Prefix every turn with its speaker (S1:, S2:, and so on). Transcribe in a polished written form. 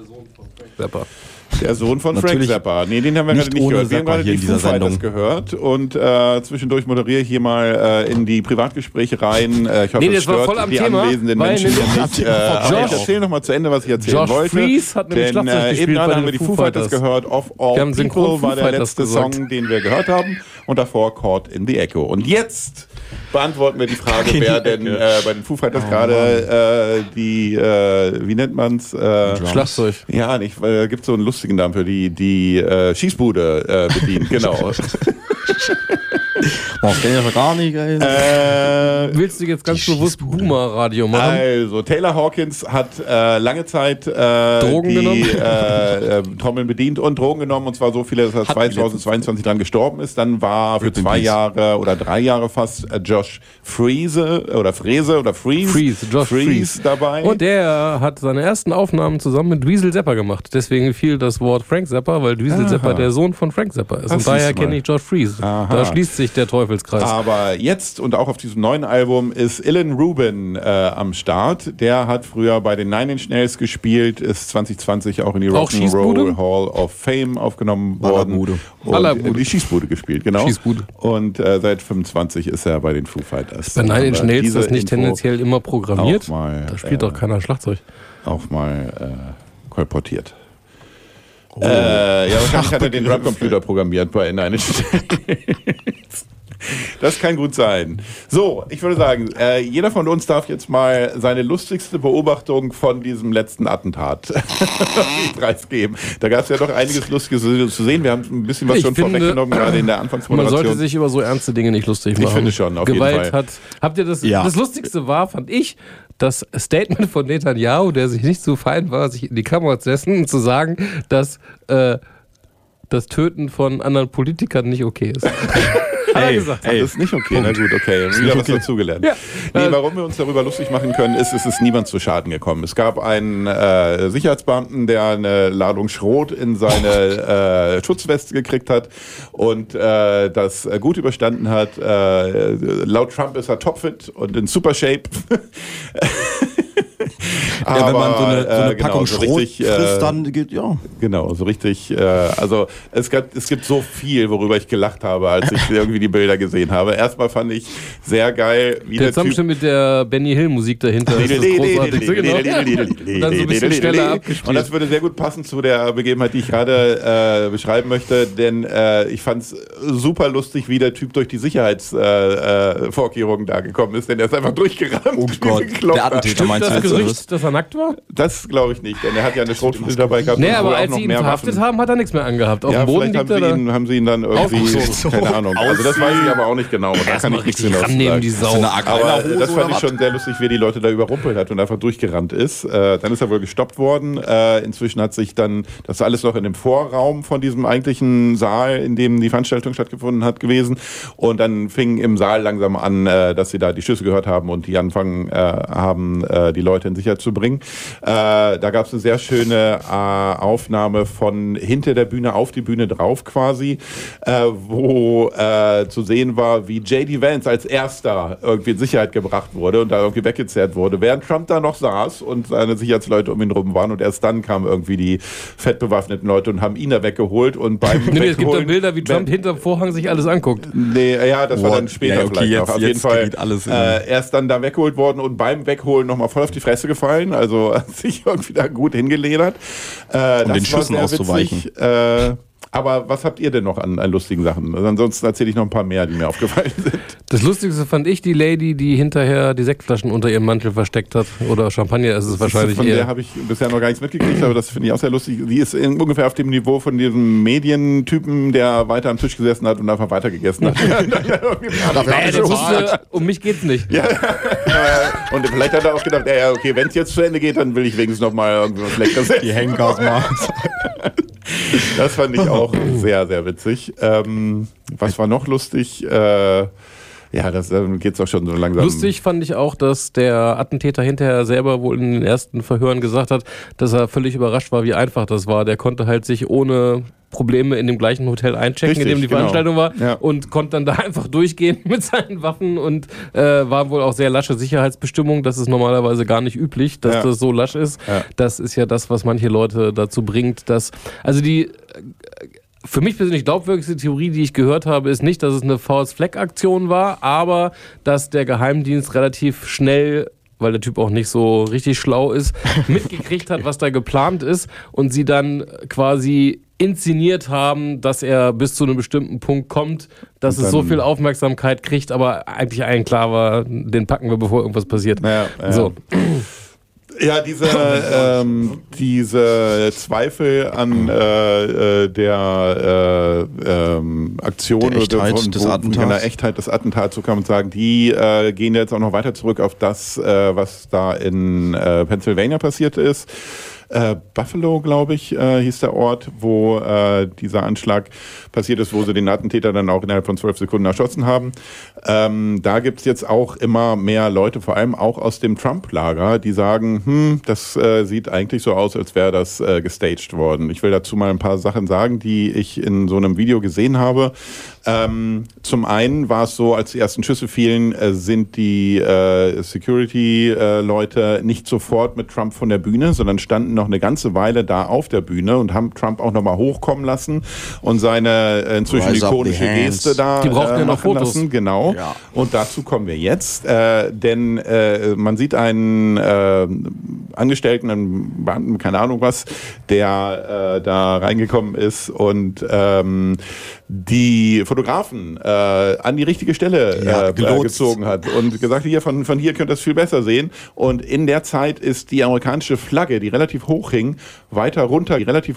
S1: Zappa.
S2: Der Sohn von
S3: Natürlich
S2: Frank Zappa. Nee, den haben wir gerade nicht gehört. Wir haben gerade die Foo Fighters gehört und zwischendurch moderiere ich hier mal in die Privatgespräche rein. Ich hoffe,
S1: das war voll am
S2: die
S1: Thema,
S2: anwesenden Menschen nicht. Aber ich erzähle nochmal zu Ende, was ich erzählen wollte.
S1: Josh Freese hat nämlich Schlagzeug gespielt
S2: eben gerade
S1: bei
S2: haben wir
S1: den
S2: die Foo Fighters gehört. Of All People war der letzte Song, den wir gehört haben. Und davor Caught in the Echo. Und jetzt beantworten wir die Frage, wer denn bei den Foo Fighters gerade die, wie nennt man's?
S1: Schlagzeug.
S2: Ja, nicht, weil gibt so einen lustigen Namen für die Schießbude bedient, genau.
S3: Das kenn ich ja gar nicht,
S1: Willst du jetzt ganz bewusst Boomer-Radio machen?
S2: Also, Taylor Hawkins hat lange Zeit
S1: Drogen
S2: Trommeln bedient und Drogen genommen, und zwar so viele, dass er 2022 dran gestorben ist. Dann war für 2 Jahre oder 3 Jahre fast Josh Freese dabei.
S1: Und der hat seine ersten Aufnahmen zusammen mit Dweezil Zappa gemacht. Deswegen fiel das Wort Frank Zappa, weil Dweezil Zappa der Sohn von Frank Zappa ist. Und daher kenne ich Josh Freese. Da schließt sich der Teufelskreis.
S2: Aber jetzt und auch auf diesem neuen Album ist Ilan Rubin am Start. Der hat früher bei den Nine Inch Nails gespielt, ist 2020 auch in die Rock'n'Roll Hall of Fame aufgenommen worden. Und die Schießbude gespielt, genau.
S1: Schießbude.
S2: Und seit 25 ist er bei den Foo Fighters.
S1: Bei Nine Inch Nails ist nicht tendenziell immer programmiert. Da spielt doch keiner Schlagzeug.
S2: Auch mal kolportiert. Ja, wahrscheinlich hat er den Drumcomputer programmiert bei Nine Inch Nails. Das kann gut sein. So, ich würde sagen, jeder von uns darf jetzt mal seine lustigste Beobachtung von diesem letzten Attentat preisgeben. Da gab es ja doch einiges Lustiges zu sehen. Wir haben ein bisschen was schon vorweggenommen, gerade in der Anfangsmoderation.
S1: Man sollte sich über so ernste Dinge nicht lustig machen.
S2: Ich finde schon, auf
S1: Gewalt
S2: jeden Fall.
S1: Habt ihr das? Ja. Das Lustigste war, fand ich, das Statement von Netanyahu, der sich nicht so fein war, sich in die Kamera zu setzen und zu sagen, dass das Töten von anderen Politikern nicht okay ist. Hat er gesagt.
S2: Das ist nicht okay. Na gut, okay. Wieder was dazugelernt. Ja. Nee, warum wir uns darüber lustig machen können, ist, es ist niemand zu Schaden gekommen. Es gab einen Sicherheitsbeamten, der eine Ladung Schrot in seine Schutzweste gekriegt hat und das gut überstanden hat. Laut Trump ist er topfit und in super Shape.
S3: Ja, wenn man so eine Packung Schrot frisst, dann geht, ja.
S2: Genau, so richtig. Also es gibt so viel, worüber ich gelacht habe, als ich irgendwie die Bilder gesehen habe. Erstmal fand ich sehr geil, wie
S1: der Typ mit der Benny Hill Musik dahinter ist das großartig. Und dann so ein bisschen schneller abgespielt.
S2: Und das würde sehr gut passen zu der Begebenheit, die ich gerade beschreiben möchte, denn ich fand es super lustig, wie der Typ durch die Sicherheitsvorkehrungen da gekommen ist, denn er ist einfach durchgerannt.
S3: Oh Gott, der Attentäter meinst du
S1: das Gerücht, dass er nackt war?
S2: Das glaube ich nicht, denn er hat ja eine Schrotflinte dabei gehabt.
S1: Nee, aber als sie ihn verhaftet haben, hat er nichts mehr angehabt. Auf dem Boden liegt
S2: haben sie ihn dann irgendwie, keine Ahnung. Also das weiß ich aber auch nicht genau. Da kann ich nichts genau sagen.
S1: Die Sau.
S2: Aber das fand ich schon sehr lustig, wie er die Leute da überrumpelt hat und einfach durchgerannt ist. Dann ist er wohl gestoppt worden. Inzwischen hat sich dann, das ist alles noch in dem Vorraum von diesem eigentlichen Saal, in dem die Veranstaltung stattgefunden hat, gewesen. Und dann fing im Saal langsam an, dass sie da die Schüsse gehört haben und die anfangen haben, die Leute in Sicherheit zu bringen. Da gab es eine sehr schöne Aufnahme von hinter der Bühne auf die Bühne drauf quasi, wo zu sehen war, wie J.D. Vance als erster irgendwie in Sicherheit gebracht wurde und da irgendwie weggezerrt wurde, während Trump da noch saß und seine Sicherheitsleute um ihn rum waren, und erst dann kamen irgendwie die fettbewaffneten Leute und haben ihn da weggeholt und beim
S1: es gibt da Bilder, wie Trump hinterm Vorhang sich alles anguckt.
S2: Nee, ja, das war dann später vielleicht noch. Auf jeden Fall
S3: alles
S2: erst dann da weggeholt worden und beim Wegholen nochmal voll auf die Fresse gefallen, also hat sich irgendwie da gut hingeledert.
S3: Um den Schüssen auszuweichen.
S2: Aber was habt ihr denn noch an lustigen Sachen? Also ansonsten erzähle ich noch ein paar mehr, die mir aufgefallen sind.
S1: Das Lustigste fand ich die Lady, die hinterher die Sektflaschen unter ihrem Mantel versteckt hat. Oder Champagner ist es wahrscheinlich
S2: eher. Von der habe ich bisher noch gar nichts mitgekriegt, aber das finde ich auch sehr lustig. Die ist ungefähr auf dem Niveau von diesem Medientypen, der weiter am Tisch gesessen hat und einfach weiter gegessen hat.
S1: Der wusste, um mich geht's nicht.
S2: Ja. Und vielleicht hat er auch gedacht, ja, okay, wenn es jetzt zu Ende geht, dann will ich wenigstens noch mal irgendwas Leckeres essen.
S3: Die Hengas machen.
S2: Das fand ich auch sehr, sehr witzig. Was war noch lustig? Ja, das geht's auch schon so langsam.
S1: Lustig fand ich auch, dass der Attentäter hinterher selber wohl in den ersten Verhören gesagt hat, dass er völlig überrascht war, wie einfach das war. Der konnte halt sich ohne Probleme in dem gleichen Hotel einchecken, richtig, in dem die Veranstaltung war, und konnte dann da einfach durchgehen mit seinen Waffen und war wohl auch sehr lasche Sicherheitsbestimmung. Das ist normalerweise gar nicht üblich, dass das so lasch ist. Ja. Das ist ja das, was manche Leute dazu bringt, dass, also die für mich persönlich glaubwürdigste Theorie, die ich gehört habe, ist nicht, dass es eine False-Flag-Aktion war, aber dass der Geheimdienst relativ schnell, weil der Typ auch nicht so richtig schlau ist, mitgekriegt hat, was da geplant ist und sie dann quasi inszeniert haben, dass er bis zu einem bestimmten Punkt kommt, dass es so viel Aufmerksamkeit kriegt, aber eigentlich allen klar war, den packen wir, bevor irgendwas passiert.
S2: Ja. So. Ja, diese Zweifel an der Aktion
S3: der Echtheit des Attentats.
S2: In der Echtheit des Attentats, so kann man sagen, die gehen jetzt auch noch weiter zurück auf das, was da in Pennsylvania passiert ist. Buffalo, glaube ich, hieß der Ort, wo dieser Anschlag passiert ist, wo sie den Attentäter dann auch innerhalb von 12 Sekunden erschossen haben. Da gibt es jetzt auch immer mehr Leute, vor allem auch aus dem Trump-Lager, die sagen, das sieht eigentlich so aus, als wäre das gestaged worden. Ich will dazu mal ein paar Sachen sagen, die ich in so einem Video gesehen habe. Zum einen war es so, als die ersten Schüsse fielen, sind die Security-Leute nicht sofort mit Trump von der Bühne, sondern standen noch eine ganze Weile da auf der Bühne und haben Trump auch nochmal hochkommen lassen und seine inzwischen ikonische Geste da
S1: die brauchten ja noch Fotos
S2: lassen. Genau. Ja. Und dazu kommen wir jetzt, denn man sieht einen Angestellten, einen Beamten, keine Ahnung was, der da reingekommen ist und die Fotografen an die richtige Stelle gezogen hat und gesagt, hier von hier könnt ihr das viel besser sehen. Und in der Zeit ist die amerikanische Flagge, die relativ hoch hing, weiter runter